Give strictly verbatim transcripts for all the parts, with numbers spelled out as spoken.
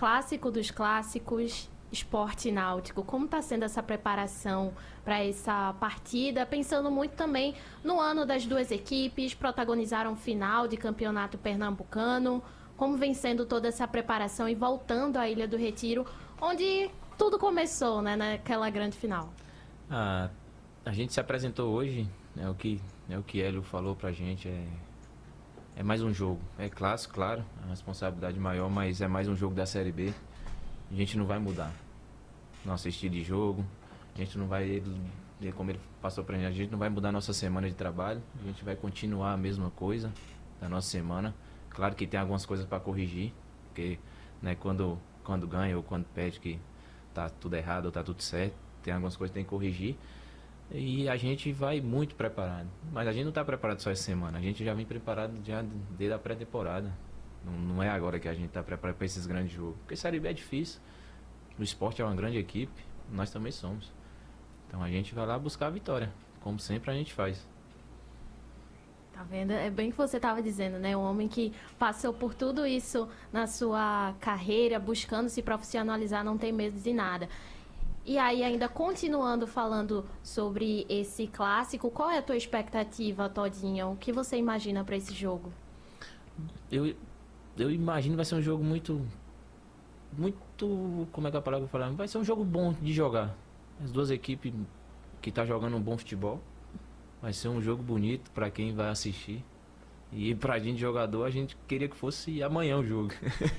clássico dos clássicos, Sport e Náutico. Como está sendo essa preparação para essa partida? Pensando muito também no ano das duas equipes, protagonizaram final de campeonato pernambucano. Como vem sendo toda essa preparação e voltando à Ilha do Retiro, onde tudo começou, né, naquela grande final? Ah, a gente se apresentou hoje, é o que, é o que Hélio falou pra gente, é, é mais um jogo. É clássico, claro, é uma responsabilidade maior, mas é mais um jogo da Série B. A gente não vai mudar nosso estilo de jogo, a gente não vai, ele, como ele passou pra gente, a gente não vai mudar nossa semana de trabalho, a gente vai continuar a mesma coisa da nossa semana. Claro que tem algumas coisas para corrigir, porque, né, quando, quando ganha ou quando perde que tá tudo errado ou tá tudo certo, tem algumas coisas que tem que corrigir. E a gente vai muito preparado. Mas a gente não está preparado só essa semana, a gente já vem preparado já desde a pré-temporada. Não, não é agora que a gente está preparado para esses grandes jogos. Porque Série B é difícil. O Sport é uma grande equipe, nós também somos. Então a gente vai lá buscar a vitória, como sempre a gente faz. Tá vendo? É bem que você estava dizendo, né? Um homem que passou por tudo isso na sua carreira, buscando se profissionalizar, não tem medo de nada. E aí, ainda continuando falando sobre esse clássico, qual é a tua expectativa, Todinho? O que você imagina para esse jogo? Eu, eu imagino que vai ser um jogo muito... Muito... Como é que é a palavra que eu vou falar? Vai ser um jogo bom de jogar. As duas equipes que estão jogando um bom futebol. Vai ser um jogo bonito para quem vai assistir. E pra gente jogador, a gente queria que fosse amanhã o jogo.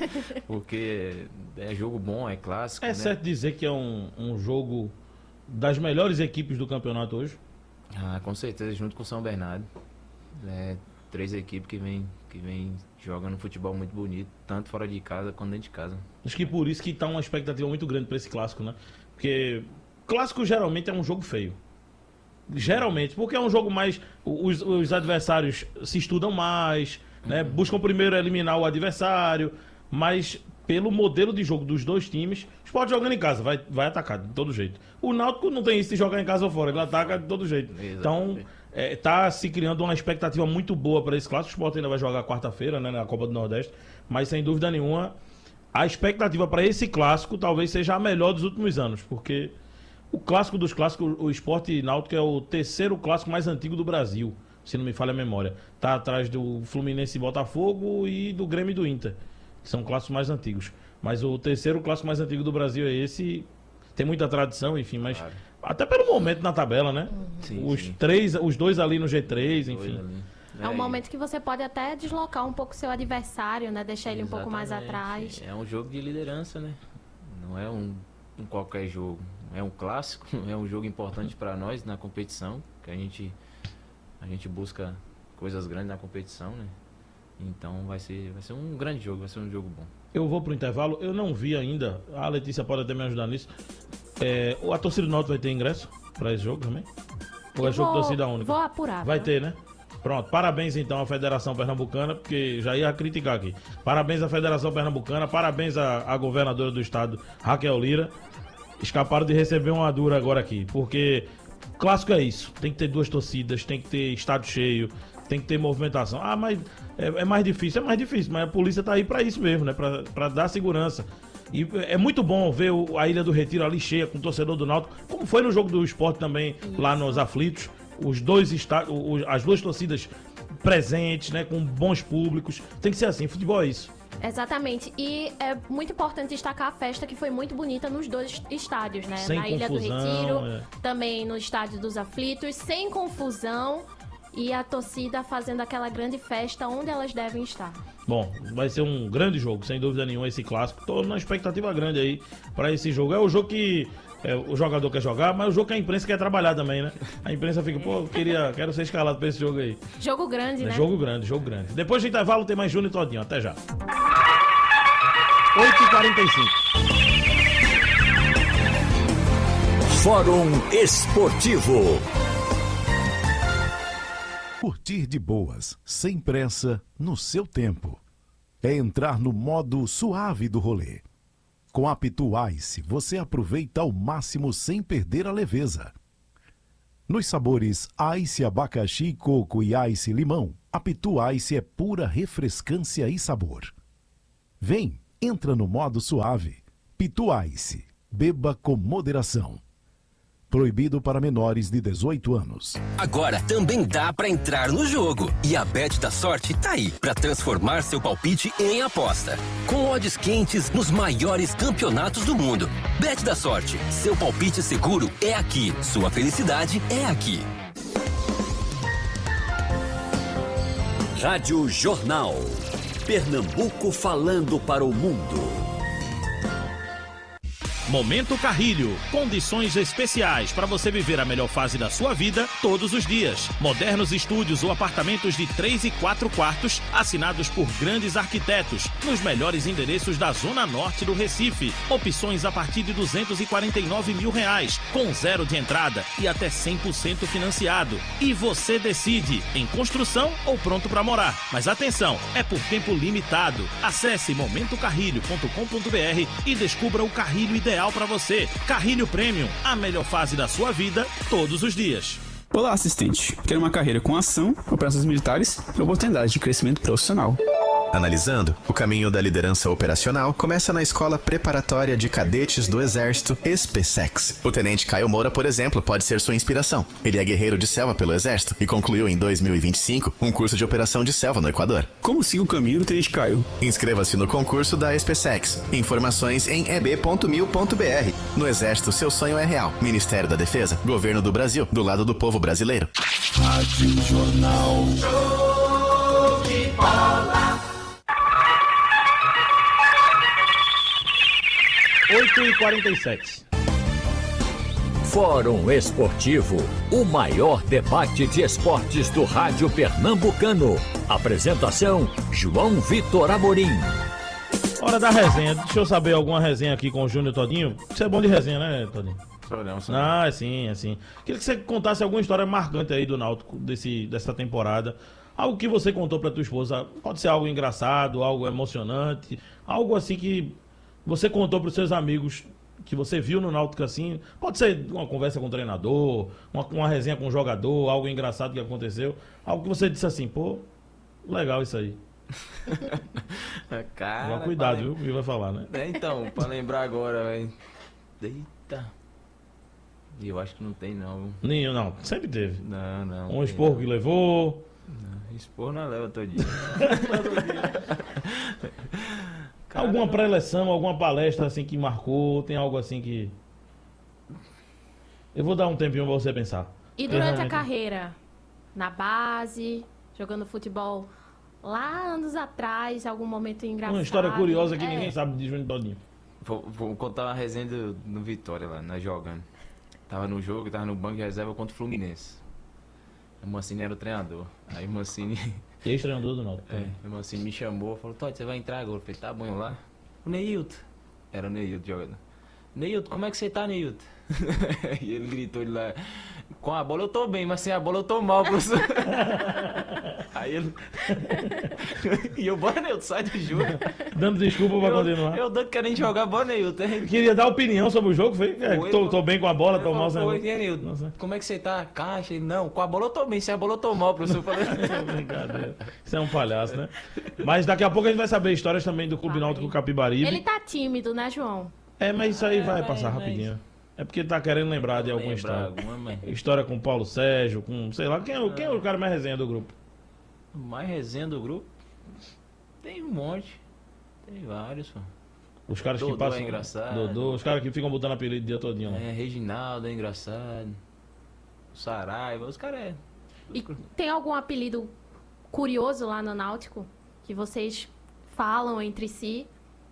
Porque é jogo bom, é clássico, É, né? Certo dizer que é um, um jogo das melhores equipes do campeonato hoje? Ah, com certeza, junto com o São Bernardo. É, três equipes que vêm que vem jogando futebol muito bonito, tanto fora de casa quanto dentro de casa. Acho que por isso que tá uma expectativa muito grande para esse clássico, né? Porque clássico geralmente é um jogo feio. Geralmente, porque é um jogo mais... Os, os adversários se estudam mais, né? Uhum. Buscam primeiro eliminar o adversário, mas pelo modelo de jogo dos dois times, o Sport jogando em casa, vai, vai atacar de todo jeito. O Náutico não tem isso de jogar em casa ou fora, ele ataca de todo jeito. Exatamente. Então, é, tá se criando uma expectativa muito boa para esse clássico. O Sport ainda vai jogar quarta-feira, né, na Copa do Nordeste, mas sem dúvida nenhuma, a expectativa para esse clássico talvez seja a melhor dos últimos anos, porque... O clássico dos clássicos, o Sport Náutico é o terceiro clássico mais antigo do Brasil, se não me falha a memória. Tá atrás do Fluminense e Botafogo e do Grêmio e do Inter, que são clássicos mais antigos. Mas o terceiro clássico mais antigo do Brasil é esse. Tem muita tradição, enfim, mas claro. Até pelo momento na tabela, né? Sim, os sim. três, os dois ali no G três, enfim. É um momento que você pode até deslocar um pouco seu adversário, né? Deixar ele Exatamente. um pouco mais atrás. É um jogo de liderança, né? Não é um, um qualquer jogo. É um clássico, é um jogo importante para nós na competição, que a gente, a gente busca coisas grandes na competição, né? Então vai ser, vai ser um grande jogo, vai ser um jogo bom. Eu vou pro intervalo, eu não vi ainda, a Letícia pode até me ajudar nisso. É, a torcida do Náutico vai ter ingresso para esse jogo também? Ou é jogo de torcida única? Vou apurar. Vai ter, né? Pronto, parabéns então à Federação Pernambucana, porque já ia criticar aqui. Parabéns à Federação Pernambucana, parabéns à, à governadora do estado, Raquel Lira. Escaparam de receber uma dura agora aqui, porque clássico é isso, tem que ter duas torcidas, tem que ter estádio cheio, tem que ter movimentação. Ah, mas é, é mais difícil, é mais difícil, mas a polícia tá aí pra isso mesmo, né, pra, pra dar segurança. E é muito bom ver o, a Ilha do Retiro ali cheia com o torcedor do Náutico, como foi no jogo do Sport também, lá nos Aflitos, os dois estádios, as duas torcidas presentes, né, com bons públicos, tem que ser assim, futebol é isso. Exatamente, e é muito importante destacar a festa que foi muito bonita nos dois estádios, né? Sem Na Ilha confusão, do Retiro, é. também no estádio dos Aflitos, sem confusão e a torcida fazendo aquela grande festa onde elas devem estar. Bom, vai ser um grande jogo, sem dúvida nenhuma, esse clássico. Tô numa expectativa grande aí pra esse jogo. É o jogo que é, o jogador quer jogar, mas o jogo que a imprensa quer trabalhar também, né? A imprensa fica, pô, eu queria, quero ser escalado pra esse jogo aí. Jogo grande, é, né? Jogo grande, jogo grande. Depois do intervalo tem mais Júnior e Todinho, até já. oito e quarenta e cinco. Fórum Esportivo. Curtir de boas, sem pressa, no seu tempo. É entrar no modo suave do rolê. Com a Pitu Ice, você aproveita ao máximo sem perder a leveza. Nos sabores Ice Abacaxi, Coco e Ice Limão, a Pitu Ice é pura refrescância e sabor. Vem! Entra no modo suave. Pitu Ice. Beba com moderação. Proibido para menores de dezoito anos. Agora também dá pra entrar no jogo. E a Bet da Sorte tá aí pra transformar seu palpite em aposta. Com odds quentes nos maiores campeonatos do mundo. Bet da Sorte. Seu palpite seguro é aqui. Sua felicidade é aqui. Rádio Jornal. Pernambuco falando para o mundo. Momento Carrilho. Condições especiais para você viver a melhor fase da sua vida todos os dias. Modernos estúdios ou apartamentos de três e quatro quartos, assinados por grandes arquitetos, nos melhores endereços da Zona Norte do Recife. Opções a partir de duzentos e quarenta e nove mil reais, com zero de entrada e até cem por cento financiado. E você decide, em construção ou pronto para morar. Mas atenção, é por tempo limitado. Acesse momento carrilho ponto com ponto b r e descubra o carrilho ideal para você. Carrilho Premium, a melhor fase da sua vida todos os dias. Olá, assistente. Quero uma carreira com ação, operações militares e oportunidades de crescimento profissional. Analisando, o caminho da liderança operacional começa na Escola Preparatória de Cadetes do Exército, ESPESEX. O tenente Caio Moura, por exemplo, pode ser sua inspiração. Ele é guerreiro de selva pelo Exército e concluiu em dois mil e vinte e cinco um curso de operação de selva no Equador. Como siga o caminho do tenente Caio? Inscreva-se no concurso da ESPESEX. Informações em e b ponto mil ponto b r. No Exército, seu sonho é real. Ministério da Defesa, Governo do Brasil, do lado do povo brasileiro. Rádio Jornal. Show de bola. oito e quarenta e sete. Fórum Esportivo, o maior debate de esportes do rádio pernambucano. Apresentação, João Vitor Amorim. Hora da resenha. Deixa eu saber alguma resenha aqui com o Júnior Todinho. Você é bom de resenha, né, Todinho? Sou não, sou Ah, é sim, é sim. Queria que você contasse alguma história marcante aí do Náutico desse, dessa temporada. Algo que você contou pra tua esposa. Pode ser algo engraçado, algo emocionante, algo assim que você contou pros seus amigos que você viu no Náutico assim. Pode ser uma conversa com o treinador, uma, uma resenha com o jogador, algo engraçado que aconteceu. Algo que você disse assim, pô, legal isso aí. Cara, Toma cuidado, lem... viu? E vai falar, né? É, então, pra lembrar agora, velho. Eita. Eu acho que não tem, não. Nenhum, não. Sempre teve. Não, não. Um esporro que levou. Não, esporro não leva todinho. Cara, alguma não... pré-eleção, alguma palestra assim que marcou? Tem algo assim que... Eu vou dar um tempinho pra você pensar. E durante realmente... a carreira, na base, jogando futebol, lá anos atrás, algum momento engraçado. Uma história curiosa que é. ninguém sabe de Júnior Todinho. Vou, vou contar uma resenha do, no Vitória lá, nós jogando. Tava no jogo, tava no banco de reserva contra o Fluminense. O Mancini era o treinador. Aí o Mancini... Ex-treinador do Náutico. É, o Mancini me chamou, falou, Todd, você vai entrar agora? Eu falei, tá bom, eu lá. O Neilton. Era o Neilton jogando. Neilton, como é que você tá, Neilton? E ele gritou ele lá, com a bola eu tô bem, mas sem a bola eu tô mal, professor. Aí ele... E eu, bora, Neilton, sai do jogo. Dando desculpa pra eu, continuar. Eu dando querendo jogar, bora, Neilton. Queria dar opinião sobre o jogo, foi? É, Foi, tô, foi. tô bem com a bola, tô mal sem a bola. Foi, e Neilton, como é que você tá? Caixa? Ele, não, com a bola eu tô bem, sem a bola eu tô mal, professor. Eu falei... Brincadeira. Você é um palhaço, né? Mas daqui a pouco a gente vai saber histórias também do Clube Vai. Náutico Capibaribe. Ele tá tímido, né, João? É, mas isso aí vai mas- passar mas- rapidinho. É porque tá querendo lembrar de alguma Lembrar história. alguma, mas... História com o Paulo Sérgio, com, sei lá, quem, é o- quem é o cara mais resenha do grupo? Mais resenha do grupo? Tem um monte. Tem vários, pô. Os caras que Dodô passam... é engraçado. Dodô, os caras que ficam botando apelido o dia todinho lá. É, Reginaldo é engraçado. O Saraiva, os caras é... E tem algum apelido curioso lá no Náutico? Que vocês falam entre si?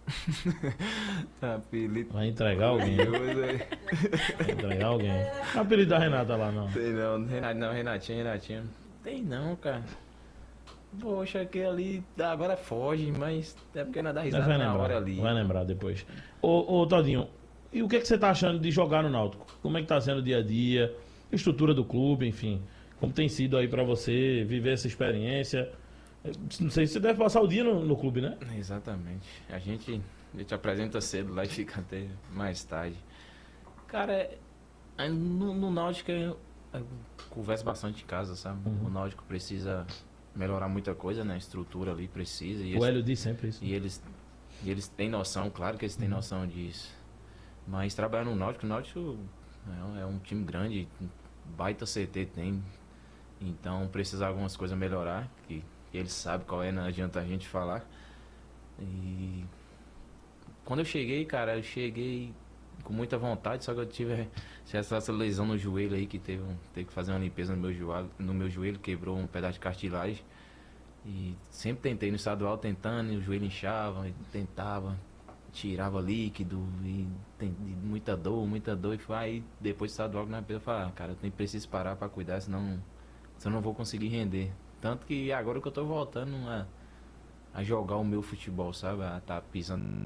Apelido... Vai entregar alguém. né? curioso aí. Vai entregar alguém. O apelido da Renata lá, não. Tem não, Renato, não, Renatinho, Renatinho. Tem não, cara. Poxa, que ali agora foge, mas é porque não dá risada Vai na hora lembrar, ali. vai lembrar depois. Ô, ô, Todinho, e o que, é que você tá achando de jogar no Náutico? Como é que tá sendo o dia a dia? Estrutura do clube, enfim. Como tem sido aí pra você viver essa experiência? Não sei se você deve passar o dia no, no clube, né? Exatamente. A gente, a gente apresenta cedo lá e fica até mais tarde. Cara, é- é no, no Náutico eu, eu converso bastante em casa, sabe? Uhum. O Náutico precisa melhorar muita coisa, né? A estrutura ali precisa. E O eles, Hélio diz sempre isso. e eles E eles têm noção, claro que eles têm noção disso. Mas trabalhar no Náutico, o Náutico é um time grande, baita C T tem. Então precisa algumas coisas melhorar, que eles sabem qual é, não adianta a gente falar. E quando eu cheguei, cara, eu cheguei com muita vontade, só que eu tive essa, essa lesão no joelho aí, que teve, um, teve que fazer uma limpeza no meu, joelho, no meu joelho, quebrou um pedaço de cartilagem. E sempre tentei no estadual, tentando, e o joelho inchava, e tentava, tirava líquido, e tem muita dor, muita dor. E foi aí, depois do estadual, na eu falei, ah, cara, eu tenho, preciso parar pra cuidar, senão, senão eu não vou conseguir render. Tanto que agora que eu tô voltando a, a jogar o meu futebol, sabe? A tá pisando.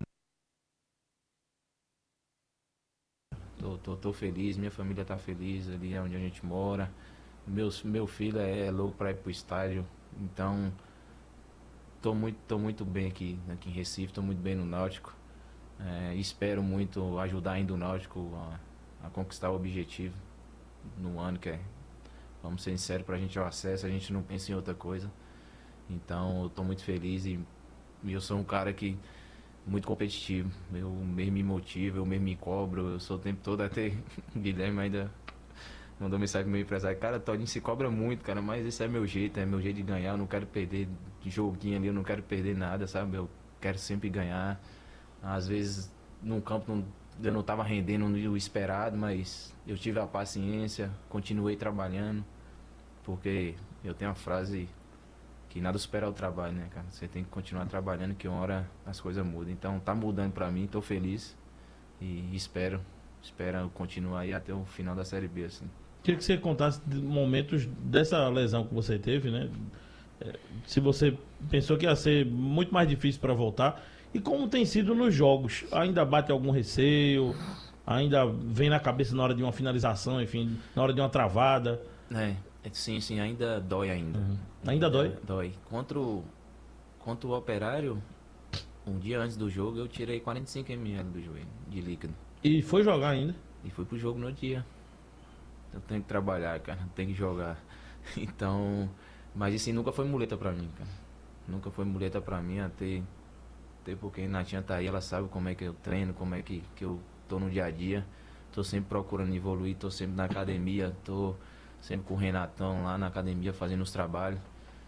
Tô, tô, tô feliz, minha família tá feliz ali onde a gente mora. Meu, meu filho é louco pra ir pro estádio. Então, tô muito, tô muito bem aqui, aqui em Recife, tô muito bem no Náutico. É, espero muito ajudar ainda o Náutico a, a conquistar o objetivo no ano que é. Vamos ser sinceros, pra gente é o acesso, a gente não pensa em outra coisa. Então, eu tô muito feliz e, e eu sou um cara que muito competitivo. Eu mesmo me motivo, eu mesmo me cobro, eu sou o tempo todo, até o Guilherme ainda mandou mensagem pro meu empresário, cara, Todinho se cobra muito, cara, mas esse é meu jeito, é meu jeito de ganhar, eu não quero perder joguinho ali, eu não quero perder nada, sabe? Eu quero sempre ganhar. Às vezes, num campo, não, eu não tava rendendo o esperado, mas eu tive a paciência, continuei trabalhando, porque eu tenho uma frase que nada supera o trabalho, né, cara? Você tem que continuar trabalhando, que uma hora as coisas mudam. Então, tá mudando pra mim, tô feliz e espero, espero continuar aí até o final da Série B, assim. Queria que você contasse de momentos dessa lesão que você teve, né? Se você pensou que ia ser muito mais difícil para voltar. E como tem sido nos jogos? Ainda bate algum receio? Ainda vem na cabeça na hora de uma finalização, enfim, na hora de uma travada? É, sim, sim, ainda dói ainda. Uhum. Ainda dói? É, dói. Contra o, contra o Operário, um dia antes do jogo, eu tirei quarenta e cinco mililitros do joelho, de líquido. E foi jogar ainda? E fui pro jogo no dia. Eu tenho que trabalhar, cara, tenho que jogar. Então, mas isso nunca foi muleta pra mim, cara. Nunca foi muleta pra mim, até, até porque a Natinha tá aí, ela sabe como é que eu treino, como é que, que eu tô no dia a dia. Tô sempre procurando evoluir, tô sempre na academia, tô sempre com o Renatão lá na academia fazendo os trabalhos.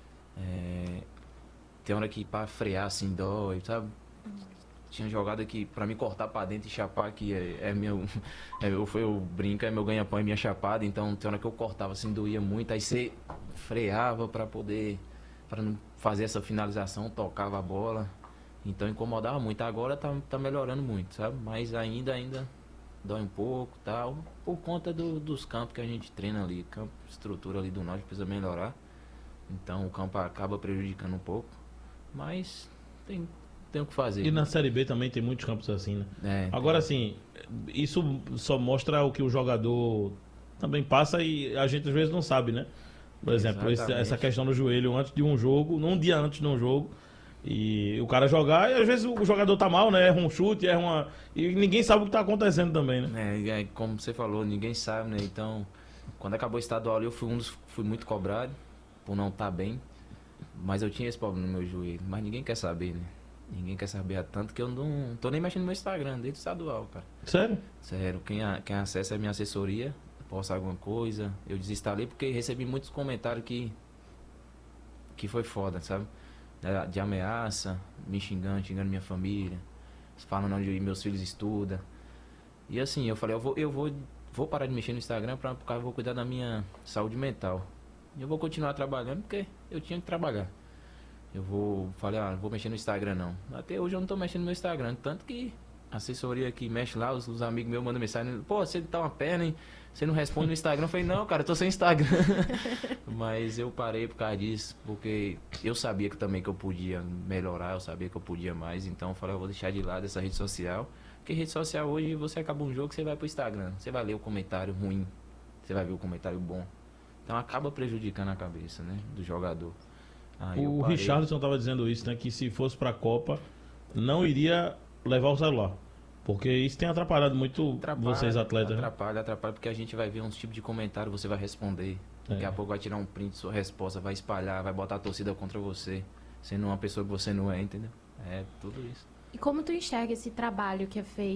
É, tem hora que pra frear assim dói, sabe? Tinha jogada que pra me cortar pra dentro e chapar, que é, é meu. É, eu, foi, eu brinco, é meu ganha-pão e minha chapada. Então tem hora que eu cortava assim, doía muito. Aí você freava pra poder. Pra não fazer essa finalização, tocava a bola. Então incomodava muito. Agora tá, tá melhorando muito, sabe? Mas ainda, ainda dói um pouco tal. Por conta do, dos campos que a gente treina ali. Campo, estrutura ali do Náutico precisa melhorar. Então o campo acaba prejudicando um pouco. Mas tem. Tem o que fazer. E na Série B também tem muitos campos assim, né? É, Agora, assim, isso só mostra o que o jogador também passa e a gente às vezes não sabe, né? Por exemplo, esse, essa questão do joelho antes de um jogo, num dia antes de um jogo, e o cara jogar, e às vezes o jogador tá mal, né? Erra um chute, erra uma... E ninguém sabe o que tá acontecendo também, né? É, é como você falou, ninguém sabe, né? Então, quando acabou o estadual, eu fui um dos, fui muito cobrado por não estar bem, mas eu tinha esse problema no meu joelho, mas ninguém quer saber, né? Ninguém quer saber há tanto que eu não tô nem mexendo no meu Instagram, desde o estadual, cara. Sério? Sério, quem, a, quem acessa é a minha assessoria, posta alguma coisa, eu desinstalei porque recebi muitos comentários que que foi foda, sabe? De, de ameaça, me xingando, xingando minha família, falando onde meus filhos estudam. E assim, eu falei, eu vou, eu vou, vou parar de mexer no Instagram pra, porque eu vou cuidar da minha saúde mental. E eu vou continuar trabalhando porque eu tinha que trabalhar. Eu vou, falei, ah, não vou mexer no Instagram não. Até hoje eu não tô mexendo no meu Instagram, tanto que a assessoria que mexe lá, os, os amigos meus mandam mensagem, pô, você tá uma perna, hein? Você não responde no Instagram. Eu falei, não, cara, eu tô sem Instagram. Mas eu parei por causa disso, porque eu sabia que também que eu podia melhorar, eu sabia que eu podia mais, então eu falei, eu vou deixar de lado essa rede social, porque rede social hoje, você acaba um jogo, você vai pro Instagram, você vai ler o comentário ruim, você vai ver o comentário bom. Então acaba prejudicando a cabeça, né, do jogador. Aí o Richarlison estava dizendo isso, né? Que se fosse para a Copa, não iria levar o celular. Porque isso tem atrapalhado muito atrapalha, vocês atletas. Atrapalha, né? atrapalha, porque a gente vai ver uns tipos de comentário, você vai responder. É. Daqui a pouco vai tirar um print de sua resposta, vai espalhar, vai botar a torcida contra você. Sendo uma pessoa que você não é, entendeu? É tudo isso. E como tu enxerga esse trabalho que é feito